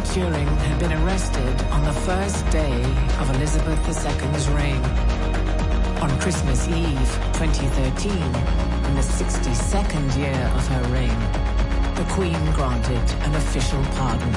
Turing had been arrested on the first day of Elizabeth II's reign. On Christmas Eve 2013, in the 62nd year of her reign, the Queen granted an official pardon.